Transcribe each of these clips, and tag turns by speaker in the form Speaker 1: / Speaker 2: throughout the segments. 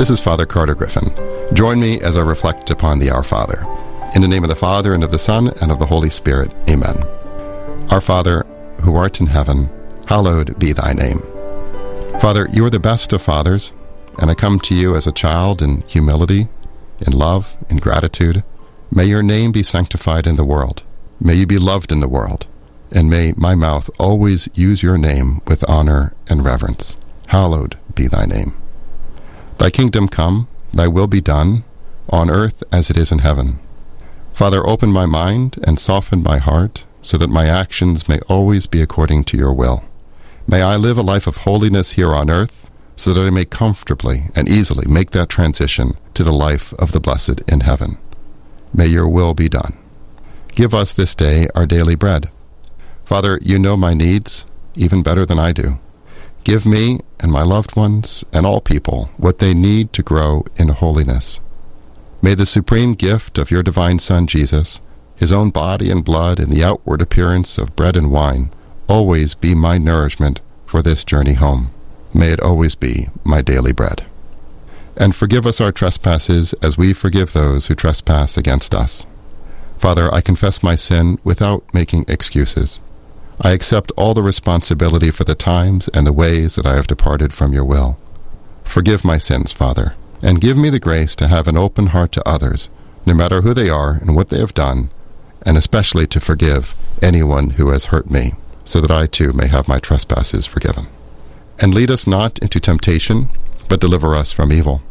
Speaker 1: This is Father Carter Griffin. Join me as I reflect upon the Our Father. In the name of the Father, and of the Son, and of the Holy Spirit. Amen. Our Father, who art in heaven, hallowed be thy name. Father, you are the best of fathers, and I come to you as a child in humility, in love, in gratitude. May your name be sanctified in the world. May you be loved in the world. And may my mouth always use your name with honor and reverence. Hallowed be thy name. Thy kingdom come, thy will be done, on earth as it is in heaven. Father, open my mind and soften my heart, so that my actions may always be according to your will. May I live a life of holiness here on earth, so that I may comfortably and easily make that transition to the life of the blessed in heaven. May your will be done. Give us this day our daily bread. Father, you know my needs even better than I do. Give me and my loved ones and all people what they need to grow in holiness. May the supreme gift of your divine Son, Jesus, his own body and blood in the outward appearance of bread and wine, always be my nourishment for this journey home. May it always be my daily bread. And forgive us our trespasses as we forgive those who trespass against us. Father, I confess my sin without making excuses. I accept all the responsibility for the times and the ways that I have departed from your will. Forgive my sins, Father, and give me the grace to have an open heart to others, no matter who they are and what they have done, and especially to forgive anyone who has hurt me, so that I too may have my trespasses forgiven. And lead us not into temptation, but deliver us from evil.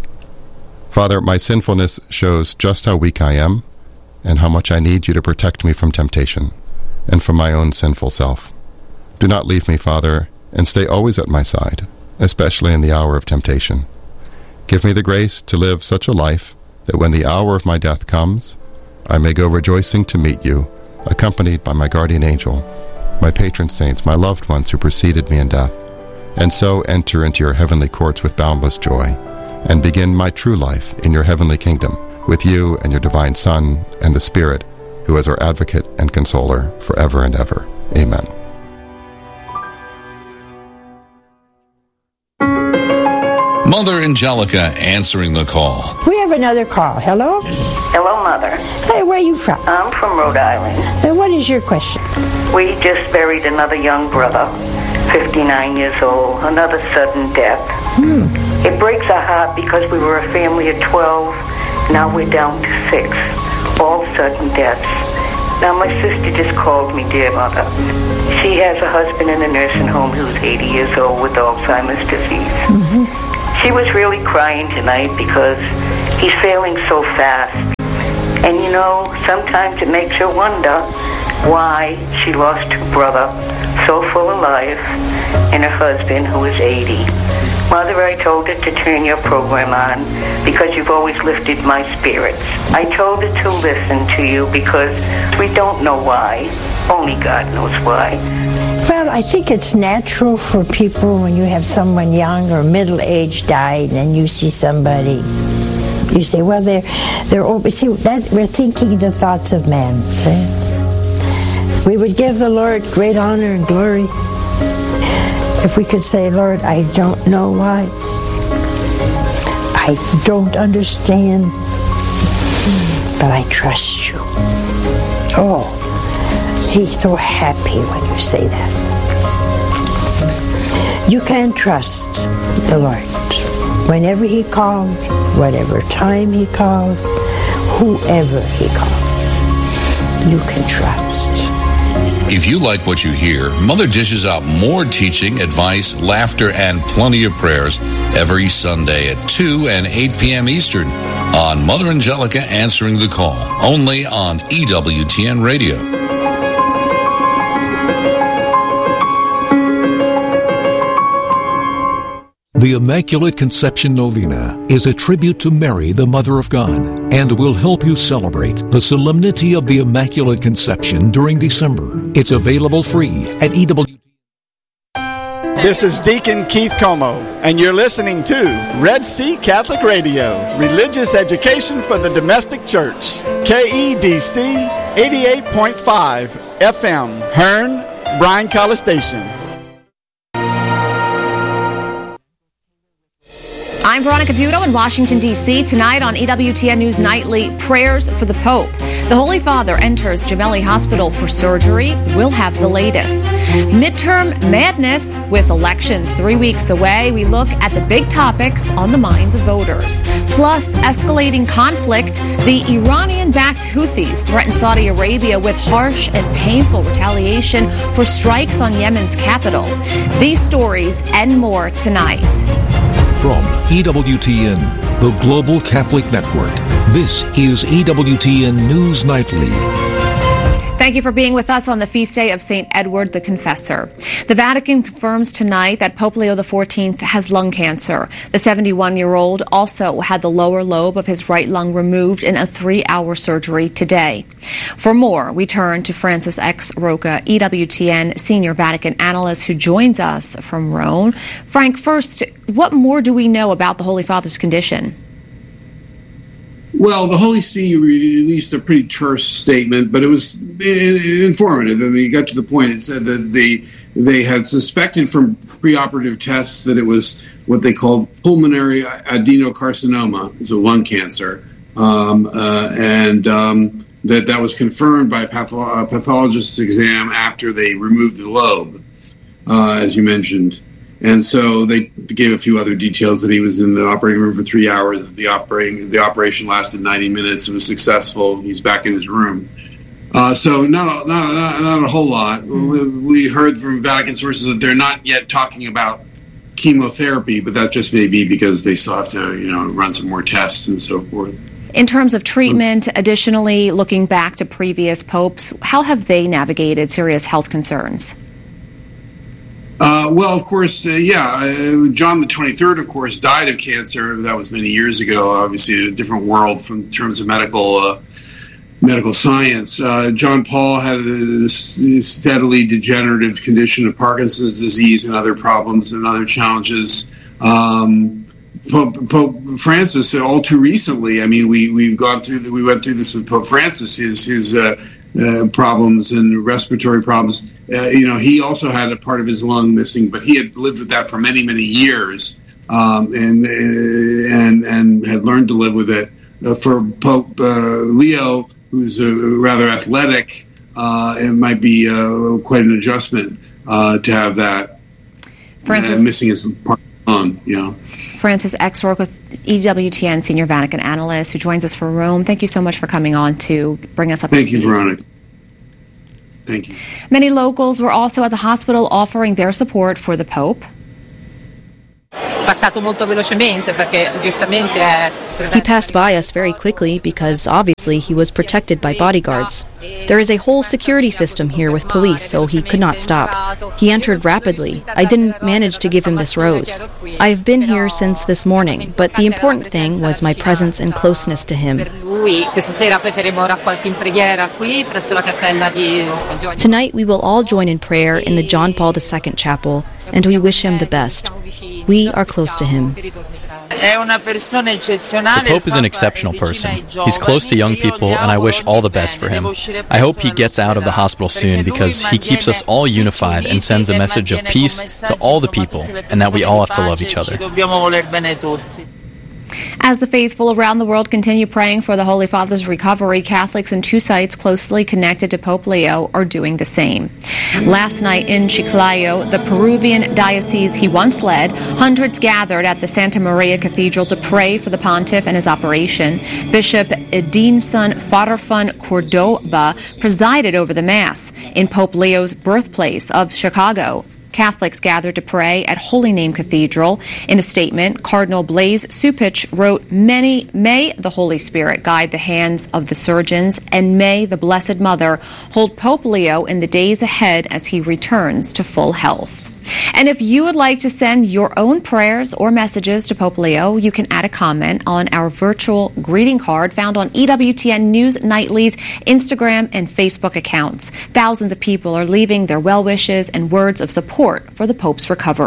Speaker 1: Father, my sinfulness shows just how weak I am, and how much I need you to protect me from temptation, and from my own sinful self. Do not leave me, Father, and stay always at my side, especially in the hour of temptation. Give me the grace to live such a life that when the hour of my death comes, I may go rejoicing to meet you, accompanied by my guardian angel, my patron saints, my loved ones who preceded me in death, and so enter into your heavenly courts with boundless joy, and begin my true life in your heavenly kingdom, with you and your divine Son and the Spirit, who is our advocate and consoler forever and ever. Amen.
Speaker 2: Mother Angelica answering the call.
Speaker 3: We have another call. Hello?
Speaker 4: Hello, Mother.
Speaker 3: Hey, where are you from?
Speaker 4: I'm from Rhode Island.
Speaker 3: And what is your question?
Speaker 4: We just buried another young brother, 59 years old, another sudden death. It breaks our heart because we were a family of 12. Now we're down to 6. All sudden deaths. Now my sister just called me, dear Mother. She has a husband in a nursing home who's 80 years old with Alzheimer's disease. She was really crying tonight because he's failing so fast. And you know, sometimes it makes her wonder why she lost her brother, so full of life, and her husband who is 80. Mother, I told her to turn your program on because you've always lifted my spirits. I told her to listen to you because we don't know why. Only God knows why.
Speaker 3: Well, I think it's natural for people when you have someone young or middle-aged died and you see somebody, you say, well, they're over. See, we're thinking the thoughts of man. See? We would give the Lord great honor and glory if we could say, Lord, I don't know why. I don't understand, but I trust you. Oh, he's so happy when you say that. You can trust the Lord. Whenever he calls, whatever time he calls, whoever he calls, you can trust.
Speaker 2: If you like what you hear, Mother dishes out more teaching, advice, laughter, and plenty of prayers every Sunday at 2 and 8 p.m. Eastern on Mother Angelica Answering the Call, only on EWTN Radio.
Speaker 5: The Immaculate Conception Novena is a tribute to Mary, the Mother of God, and will help you celebrate the solemnity of the Immaculate Conception during December. It's available free at EWTN.
Speaker 6: This is Deacon Keith Como, and you're listening to Red Sea Catholic Radio, religious education for the domestic church. KEDC 88.5 FM, Hearn, Bryan College Station.
Speaker 7: I'm Veronica Dudo in Washington, D.C. Tonight on EWTN News Nightly, prayers for the Pope. The Holy Father enters Gemelli Hospital for surgery. We'll have the latest. Midterm madness with elections 3 weeks away. We look at the big topics on the minds of voters. Plus, escalating conflict. The Iranian-backed Houthis threaten Saudi Arabia with harsh and painful retaliation for strikes on Yemen's capital. These stories and more tonight.
Speaker 5: From EWTN, the Global Catholic Network, this is EWTN News Nightly.
Speaker 7: Thank you for being with us on the feast day of St. Edward the Confessor. The Vatican confirms tonight that Pope Leo XIV has lung cancer. The 71-year-old also had the lower lobe of his right lung removed in a 3-hour surgery today. For more, we turn to Francis X. Rocca, EWTN senior Vatican analyst who joins us from Rome. Frank, first, what more do we know about the Holy Father's condition?
Speaker 8: Well, the Holy See released a pretty terse statement, but it was informative. I mean, it got to the point. It said that they had suspected from preoperative tests that it was what they called pulmonary adenocarcinoma, so lung cancer, and that was confirmed by a pathologist's exam after they removed the lobe, as you mentioned. And so they gave a few other details that he was in the operating room for 3 hours. The operation lasted 90 minutes. It was successful. He's back in his room. So not a whole lot. We heard from Vatican sources that they're not yet talking about chemotherapy, but that just may be because they still have to, run some more tests and so forth.
Speaker 7: In terms of treatment, additionally, looking back to previous popes, how have they navigated serious health concerns?
Speaker 8: Well, of course, John the 23rd, of course, died of cancer. That was many years ago. Obviously, a different world in terms of medical science. John Paul had this steadily degenerative condition of Parkinson's disease and other problems and other challenges. Pope Francis, all too recently. I mean, we went through this with Pope Francis. His problems and respiratory problems. He also had a part of his lung missing, but he had lived with that for many, many years, and had learned to live with it. For Pope Leo, who's rather athletic, it might be quite an adjustment to have that missing his part of the lung.
Speaker 7: Francis X. Rocca, EWTN senior Vatican analyst, who joins us from Rome. Thank you so much for coming on to bring us up to speed.
Speaker 8: Thank you, Veronica. Thank you.
Speaker 7: Many locals were also at the hospital offering their support for the Pope.
Speaker 9: He passed by us very quickly because obviously he was protected by bodyguards. There is a whole security system here with police, so he could not stop. He entered rapidly. I didn't manage to give him this rose. I have been here since this morning, but the important thing was my presence and closeness to him. Tonight we will all join in prayer in the John Paul II Chapel, and we wish him the best. We are close to him.
Speaker 10: The Pope is an exceptional person. He's close to young people, and I wish all the best for him. I hope he gets out of the hospital soon because he keeps us all unified and sends a message of peace to all the people, and that we all have to love each other.
Speaker 7: As the faithful around the world continue praying for the Holy Father's recovery, Catholics in 2 sites closely connected to Pope Leo are doing the same. Last night in Chiclayo, the Peruvian diocese he once led, hundreds gathered at the Santa Maria Cathedral to pray for the pontiff and his operation. Bishop Edinson Farfan Cordoba presided over the Mass in Pope Leo's birthplace of Chicago. Catholics gathered to pray at Holy Name Cathedral. In a statement, Cardinal Blaise Cupich wrote, May the Holy Spirit guide the hands of the surgeons, and may the Blessed Mother hold Pope Leo in the days ahead as he returns to full health. And if you would like to send your own prayers or messages to Pope Leo, you can add a comment on our virtual greeting card found on EWTN News Nightly's Instagram and Facebook accounts. Thousands of people are leaving their well wishes and words of support for the Pope's recovery.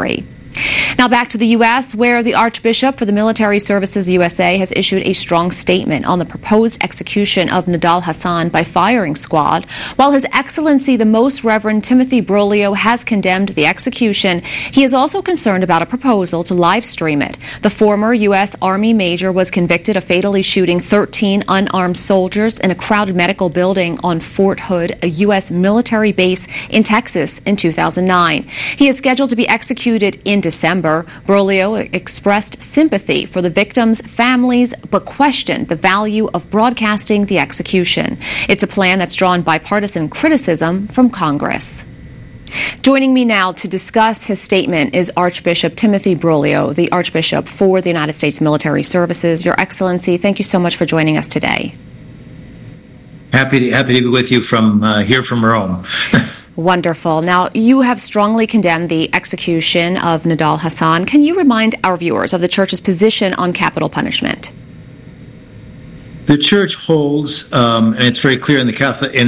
Speaker 7: Now back to the U.S., where the Archbishop for the Military Services USA has issued a strong statement on the proposed execution of Nidal Hasan by firing squad. While His Excellency the Most Reverend Timothy Broglio has condemned the execution, he is also concerned about a proposal to live stream it. The former U.S. Army major was convicted of fatally shooting 13 unarmed soldiers in a crowded medical building on Fort Hood, a U.S. military base in Texas in 2009. He is scheduled to be executed in December. Broglio expressed sympathy for the victims' families, but questioned the value of broadcasting the execution. It's a plan that's drawn bipartisan criticism from Congress. Joining me now to discuss his statement is Archbishop Timothy Broglio, the Archbishop for the United States Military Services. Your Excellency, thank you so much for joining us today.
Speaker 11: Happy to be with you from here from Rome.
Speaker 7: Wonderful. Now, you have strongly condemned the execution of Nidal Hasan. Can you remind our viewers of the Church's position on capital punishment?
Speaker 11: The Church holds, and it's very clear in the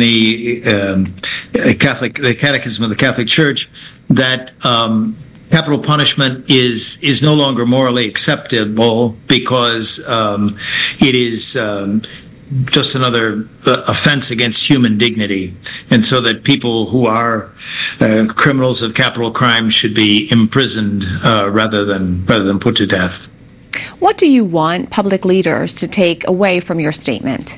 Speaker 11: Catechism of the Catholic Church, that capital punishment is no longer morally acceptable because it is just another offense against human dignity, and so that people who are criminals of capital crime should be imprisoned rather than put to death.
Speaker 7: What do you want public leaders to take away from your statement?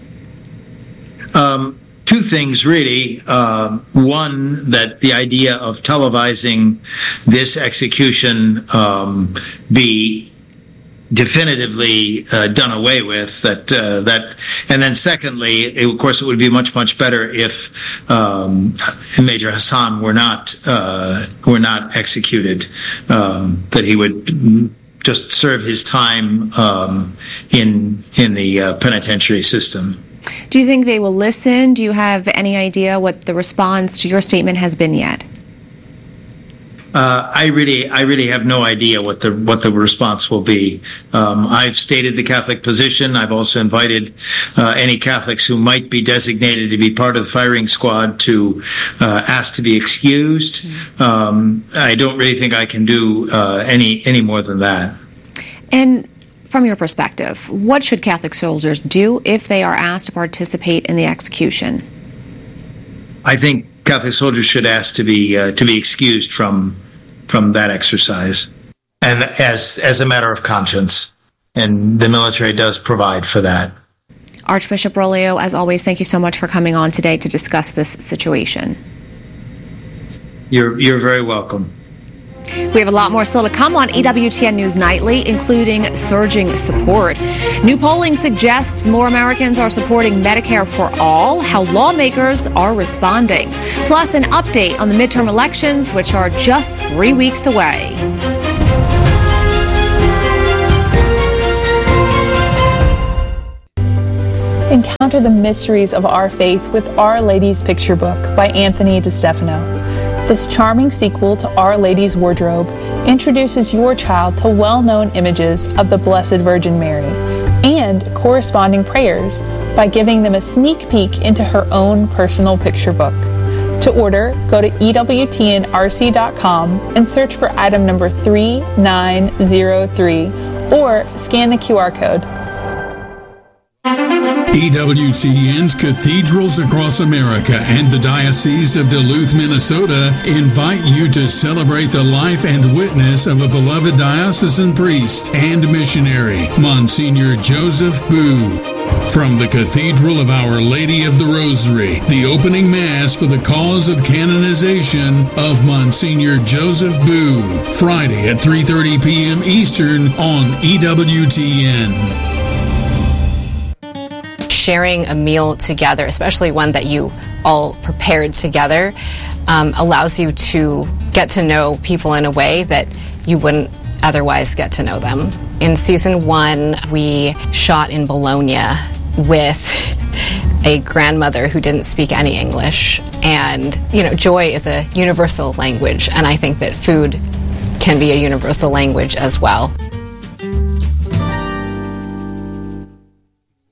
Speaker 11: Two things, really. One, that the idea of televising this execution be definitively done away with. And then secondly, of course, it would be much better if Major Hasan were not executed. That he would just serve his time in the penitentiary system.
Speaker 7: Do you think they will listen? Do you have any idea what the response to your statement has been yet?
Speaker 11: I really have no idea what the response will be. I've stated the Catholic position. I've also invited any Catholics who might be designated to be part of the firing squad to ask to be excused. I don't really think I can do any more than that.
Speaker 7: And from your perspective, what should Catholic soldiers do if they are asked to participate in the execution?
Speaker 11: I think Catholic soldiers should ask to be excused from that exercise, and as a matter of conscience, and the military does provide for that.
Speaker 7: Archbishop Broglio, as always, thank you so much for coming on today to discuss this situation.
Speaker 11: You're very welcome.
Speaker 7: We have a lot more still to come on EWTN News Nightly, including surging support. New polling suggests more Americans are supporting Medicare for all, how lawmakers are responding. Plus, an update on the midterm elections, which are just 3 weeks away.
Speaker 12: Encounter the mysteries of our faith with Our Lady's Picture Book by Anthony DeStefano. This charming sequel to Our Lady's Wardrobe introduces your child to well-known images of the Blessed Virgin Mary and corresponding prayers by giving them a sneak peek into her own personal picture book. To order, go to EWTNRC.com and search for item number 3903 or scan the QR code.
Speaker 13: EWTN's cathedrals across America and the Diocese of Duluth, Minnesota invite you to celebrate the life and witness of a beloved diocesan priest and missionary, Monsignor Joseph Boo. From the Cathedral of Our Lady of the Rosary, the opening Mass for the cause of canonization of Monsignor Joseph Boo, Friday at 3:30 p.m. Eastern on EWTN.
Speaker 14: Sharing a meal together, especially one that you all prepared together, allows you to get to know people in a way that you wouldn't otherwise get to know them. In season 1, we shot in Bologna with a grandmother who didn't speak any English. And, joy is a universal language, and I think that food can be a universal language as well.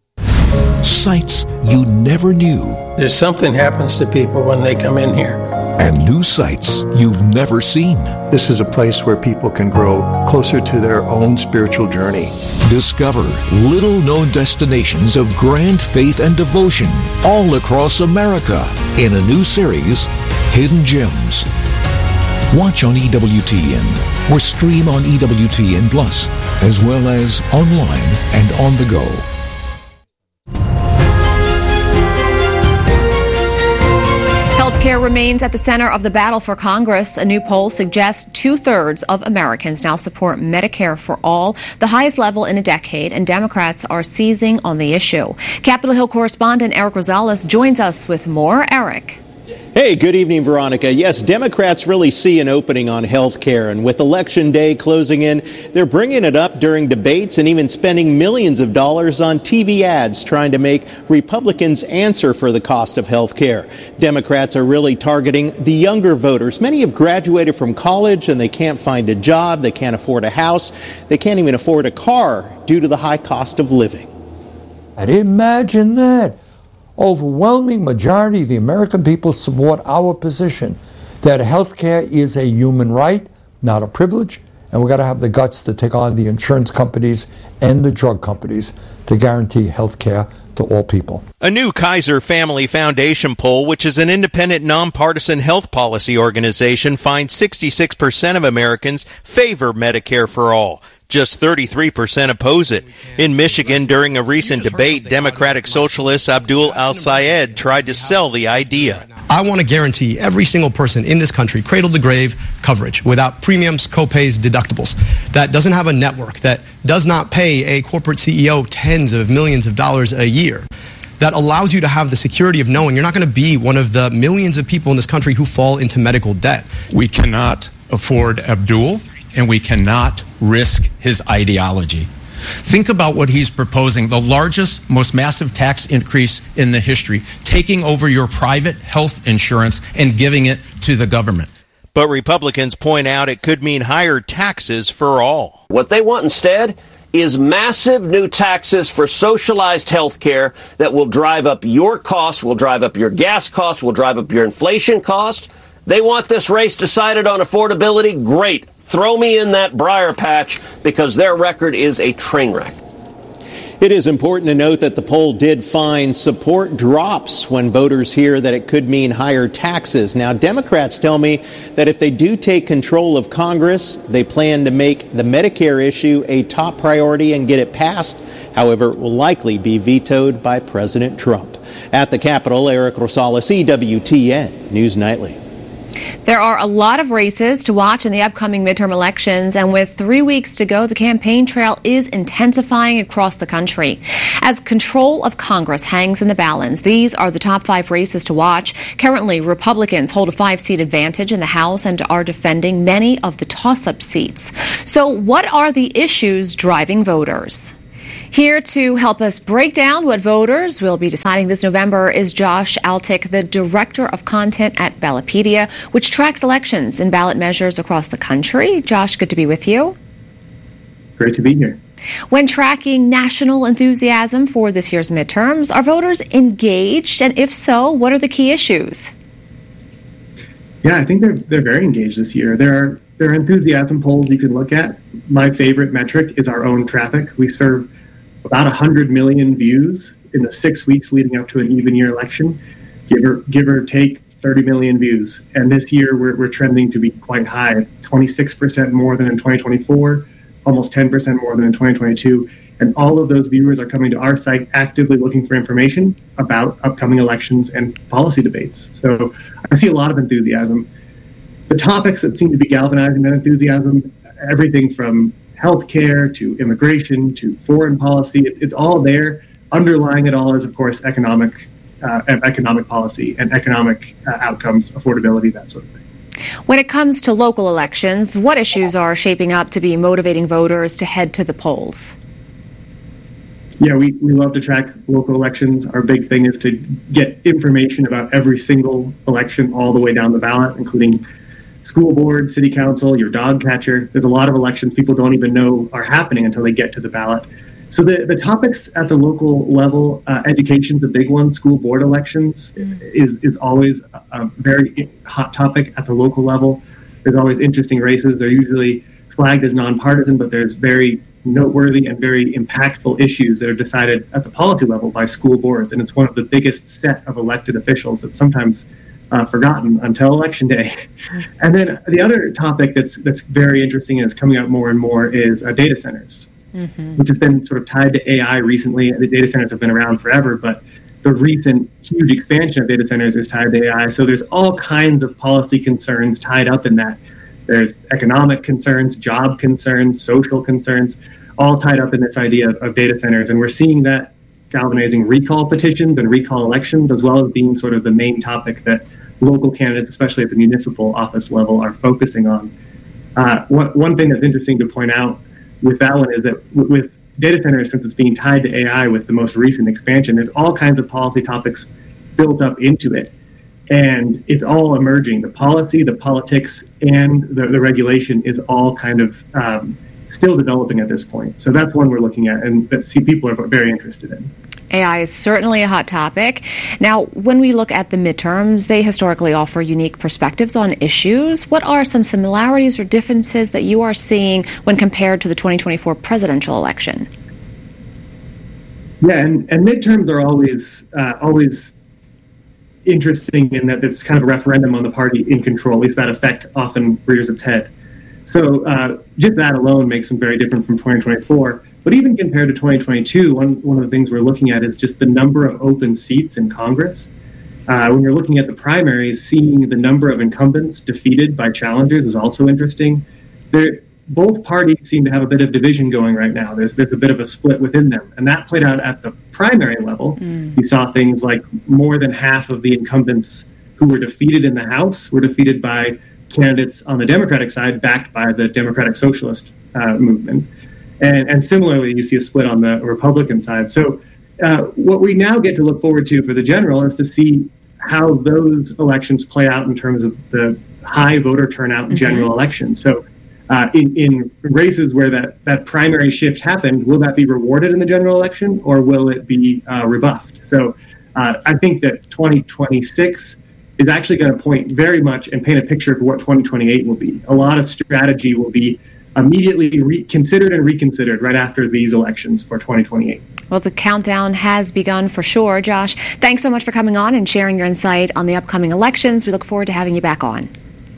Speaker 5: Sights you never knew.
Speaker 15: There's something happens to people when they come in here.
Speaker 5: and new sights you've never seen.
Speaker 15: This is a place where people can grow closer to their own spiritual journey.
Speaker 5: Discover little-known destinations of grand faith and devotion all across America in a new series, Hidden Gems. Watch on EWTN or stream on EWTN Plus, as well as online and on the go.
Speaker 7: Healthcare remains at the center of the battle for Congress. A new poll suggests 2/3 of Americans now support Medicare for all, the highest level in a decade, and Democrats are seizing on the issue. Capitol Hill correspondent Eric Rosales joins us with more. Eric.
Speaker 16: Hey, good evening, Veronica. Yes, Democrats really see an opening on health care, and with Election Day closing in, they're bringing it up during debates and even spending millions of dollars on TV ads trying to make Republicans answer for the cost of health care. Democrats are really targeting the younger voters. Many have graduated from college and they can't find a job, they can't afford a house, they can't even afford a car due to the high cost of living.
Speaker 17: And imagine that. Overwhelming majority of the American people support our position that health care is a human right, not a privilege, and we've got to have the guts to take on the insurance companies and the drug companies to guarantee health care to all people.
Speaker 16: A new Kaiser Family Foundation poll, which is an independent, nonpartisan health policy organization, finds 66% of Americans favor Medicare for all. Just 33% oppose it. In Michigan, during a recent debate, Democratic Socialist Abdul Al-Sayed tried to sell the idea.
Speaker 18: I want to guarantee every single person in this country cradle-to-grave coverage without premiums, copays, deductibles. That doesn't have a network, that does not pay a corporate CEO tens of millions of dollars a year. That allows you to have the security of knowing you're not going to be one of the millions of people in this country who fall into medical debt.
Speaker 19: We cannot afford Abdul, and we cannot risk his ideology. Think about what he's proposing, the largest, most massive tax increase in the history, taking over your private health insurance and giving it to the government.
Speaker 16: But Republicans point out it could mean higher taxes for all.
Speaker 20: What they want instead is massive new taxes for socialized health care that will drive up your cost, will drive up your gas cost, will drive up your inflation cost. They want this race decided on affordability? Great. Throw me in that briar patch because their record is a train wreck.
Speaker 16: It is important to note that the poll did find support drops when voters hear that it could mean higher taxes. Now, Democrats tell me that if they do take control of Congress, they plan to make the Medicare issue a top priority and get it passed. However, it will likely be vetoed by President Trump. At the Capitol, Eric Rosales, EWTN News Nightly.
Speaker 7: There are a lot of races to watch in the upcoming midterm elections, and with 3 weeks to go, the campaign trail is intensifying across the country. As control of Congress hangs in the balance, these are the top 5 races to watch. Currently, Republicans hold a 5-seat advantage in the House and are defending many of the toss-up seats. So what are the issues driving voters? Here to help us break down what voters will be deciding this November is Josh Altick, the Director of Content at Ballotpedia, which tracks elections and ballot measures across the country. Josh, good to be with you.
Speaker 21: Great to be here.
Speaker 7: When tracking national enthusiasm for this year's midterms, are voters engaged? And if so, what are the key issues?
Speaker 21: Yeah, I think they're very engaged this year. There are enthusiasm polls you can look at. My favorite metric is our own traffic. We serve about 100 million views in the 6 weeks leading up to an even year election, give or take 30 million views. And this year we're trending to be quite high, 26% more than in 2024, almost 10% more than in 2022. And all of those viewers are coming to our site actively looking for information about upcoming elections and policy debates. So I see a lot of enthusiasm. The topics that seem to be galvanizing that enthusiasm, everything from healthcare to immigration to foreign policy, it's all there. Underlying it all is, of course, economic policy and economic outcomes, affordability, that sort of thing.
Speaker 7: When it comes to local elections, what issues are shaping up to be motivating voters to head to the polls?
Speaker 21: Yeah, we love to track local elections. Our big thing is to get information about every single election all the way down the ballot, including school board, city council, your dog catcher. There's a lot of elections people don't even know are happening until they get to the ballot. So the topics at the local level, education's a big one. School board elections is always a very hot topic at the local level. There's always interesting races. They're usually flagged as nonpartisan, but there's very noteworthy and very impactful issues that are decided at the policy level by school boards. And it's one of the biggest set of elected officials that's sometimes forgotten until Election Day. And then the other topic that's very interesting and is coming out more and more is data centers. Which has been sort of tied to AI recently. The data centers have been around forever, but the recent huge expansion of data centers is tied to AI. So there's all kinds of policy concerns tied up in that. There's economic concerns, job concerns, social concerns, all tied up in this idea of data centers. And we're seeing that galvanizing recall petitions and recall elections, as well as being sort of the main topic that local candidates, especially at the municipal office level, are focusing on. One thing that's interesting to point out with that one is that with data centers, since it's being tied to AI with the most recent expansion, there's all kinds of policy topics built up into it. And it's all emerging. The policy, the politics, and the regulation is all kind of still developing at this point. So that's one we're looking at and that people are very interested in.
Speaker 7: AI is certainly a hot topic. Now, when we look at the midterms, they historically offer unique perspectives on issues. What are some similarities or differences that you are seeing when compared to the 2024 presidential election?
Speaker 21: Yeah, and midterms are always interesting in that it's kind of a referendum on the party in control. At least that effect often rears its head. So just that alone makes them very different from 2024. But even compared to 2022, one of the things we're looking at is just the number of open seats in Congress. When you're looking at the primaries, seeing the number of incumbents defeated by challengers is also interesting. Both parties seem to have a bit of division going right now. There's a bit of a split within them. And that played out at the primary level. You saw things like more than half of the incumbents who were defeated in the House were defeated by candidates on the Democratic side backed by the Democratic Socialist movement. And similarly, you see a split on the Republican side. So what we now get to look forward to for the general is to see how those elections play out in terms of the high voter turnout in general elections. So in races where that primary shift happened, will that be rewarded in the general election or will it be rebuffed? So I think that 2026 is actually going to point very much and paint a picture of what 2028 will be. A lot of strategy will be immediately considered and reconsidered right after these elections for 2028.
Speaker 7: Well, the countdown has begun for sure. Josh, thanks so much for coming on and sharing your insight on the upcoming elections. We look forward to having you back on.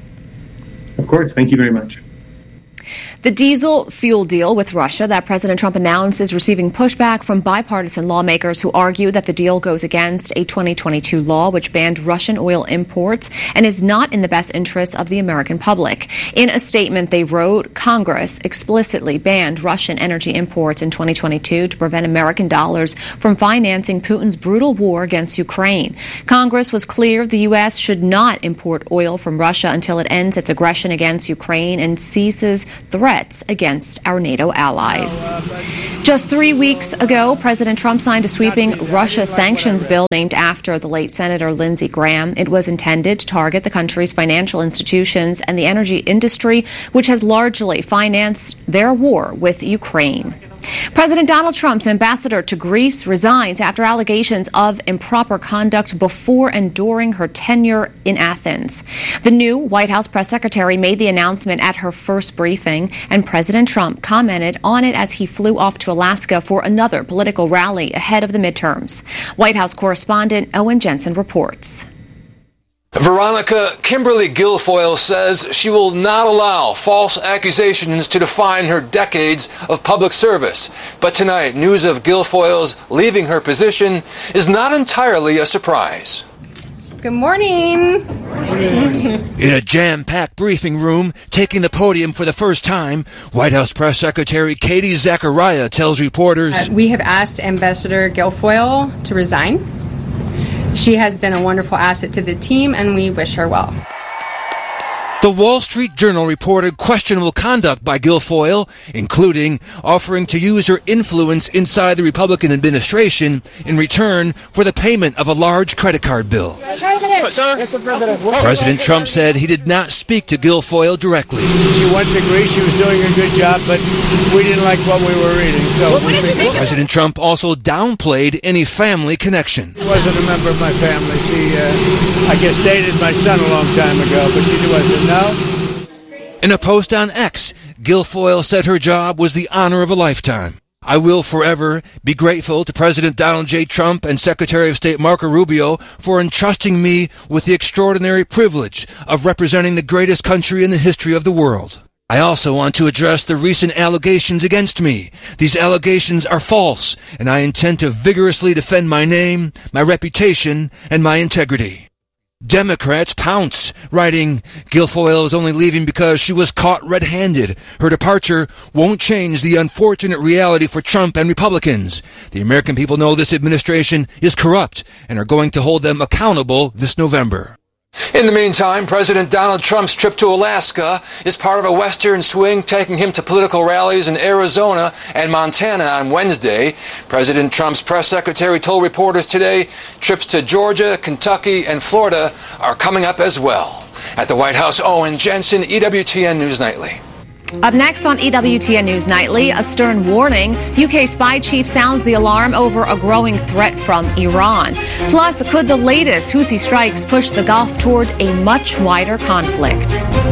Speaker 21: Of course. Thank you very much.
Speaker 7: The diesel fuel deal with Russia that President Trump announced is receiving pushback from bipartisan lawmakers who argue that the deal goes against a 2022 law which banned Russian oil imports and is not in the best interests of the American public. In a statement they wrote, Congress explicitly banned Russian energy imports in 2022 to prevent American dollars from financing Putin's brutal war against Ukraine. Congress was clear the U.S. should not import oil from Russia until it ends its aggression against Ukraine and ceases threats against our NATO allies. Just 3 weeks ago, President Trump signed a sweeping Russia sanctions bill named after the late Senator Lindsey Graham. It was intended to target the country's financial institutions and the energy industry, which has largely financed their war with Ukraine. President Donald Trump's ambassador to Greece resigns after allegations of improper conduct before and during her tenure in Athens. The new White House press secretary made the announcement at her first briefing, and President Trump commented on it as he flew off to Alaska for another political rally ahead of the midterms. White House correspondent Owen Jensen reports.
Speaker 1: Veronica Kimberly Guilfoyle says she will not allow false accusations to define her decades of public service. But tonight, news of Guilfoyle's leaving her position is not entirely a surprise.
Speaker 22: Good morning.
Speaker 23: In a jam-packed briefing room, taking the podium for the first time, White House Press Secretary Katie Zachariah tells reporters,
Speaker 22: we have asked Ambassador Guilfoyle to resign. She has been a wonderful asset to the team, and we wish her well.
Speaker 23: The Wall Street Journal reported questionable conduct by Guilfoyle, including offering to use her influence inside the Republican administration in return for the payment of a large credit card bill. President Trump said he did not speak to Guilfoyle directly.
Speaker 2: She went to Greece. She was doing a good job, but we didn't like what we were reading. So
Speaker 23: President Trump also downplayed any family connection.
Speaker 2: She wasn't a member of my family. She, I guess, dated my son a long time ago, but she wasn't. No.
Speaker 23: In a post on X, Guilfoyle said her job was the honor of a lifetime. I will forever be grateful to President Donald J. Trump and Secretary of State Marco Rubio for entrusting me with the extraordinary privilege of representing the greatest country in the history of the world. I also want to address the recent allegations against me. These allegations are false, and I intend to vigorously defend my name, my reputation, and my integrity. Democrats pounce, writing, Guilfoyle is only leaving because she was caught red-handed. Her departure won't change the unfortunate reality for Trump and Republicans. The American people know this administration is corrupt and are going to hold them accountable this November.
Speaker 1: In the meantime, President Donald Trump's trip to Alaska is part of a Western swing taking him to political rallies in Arizona and Montana on Wednesday. President Trump's press secretary told reporters today trips to Georgia, Kentucky, and Florida are coming up as well. At the White House, Owen Jensen, EWTN News Nightly.
Speaker 7: Up next on EWTN News Nightly, a stern warning. UK spy chief sounds the alarm over a growing threat from Iran. Plus, could the latest Houthi strikes push the Gulf toward a much wider conflict?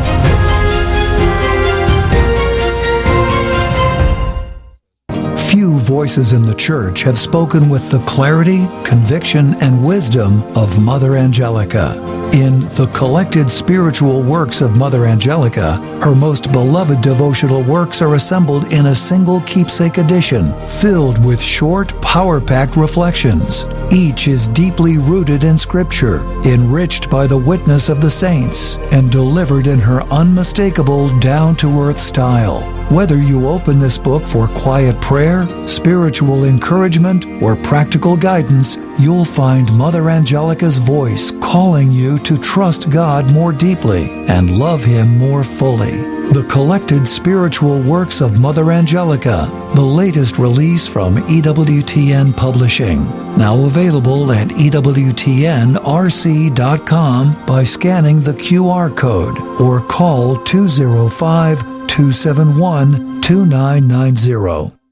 Speaker 3: Few voices in the church have spoken with the clarity, conviction, and wisdom of Mother Angelica. In The Collected Spiritual Works of Mother Angelica, her most beloved devotional works are assembled in a single keepsake edition, filled with short, power-packed reflections. Each is deeply rooted in Scripture, enriched by the witness of the saints, and delivered in her unmistakable, down-to-earth style. Whether you open this book for quiet prayer, spiritual encouragement, or practical guidance, you'll find Mother Angelica's voice calling you to trust God more deeply and love Him more fully. The Collected Spiritual Works of Mother Angelica, the latest release from EWTN Publishing. Now available at EWTNRC.com by scanning the QR code or call 205-271-2990.